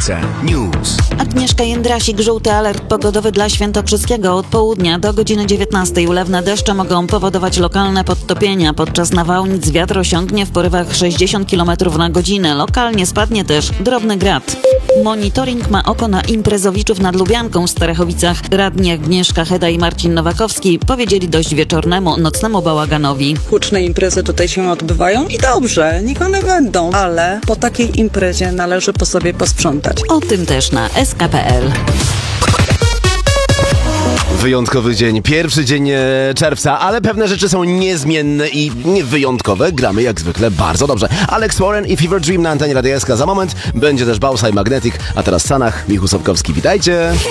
Trójce News. Agnieszka Jędrasik, żółty alert pogodowy dla Świętokrzyskiego. Od południa do godziny 19 ulewne deszcze mogą powodować lokalne podtopienia. Podczas nawałnic wiatr osiągnie w porywach 60 km na godzinę. Lokalnie spadnie też drobny grad. Monitoring ma oko na imprezowiczów nad Lubianką w Starachowicach. Radni Agnieszka Heda i Marcin Nowakowski powiedzieli dość wieczornemu, nocnemu bałaganowi. Huczne imprezy tutaj się odbywają i dobrze, niech one będą, ale po takiej imprezie należy po sobie posprzątać. O tym też na sk.pl. Wyjątkowy dzień, pierwszy dzień czerwca, ale pewne rzeczy są niezmienne i wyjątkowe. Gramy jak zwykle bardzo dobrze. Alex Warren i Fever Dream na antenie Radia SK. Za moment będzie też Bausa i Magnetic, a teraz Sanach, Michał Sapkowski. Witajcie!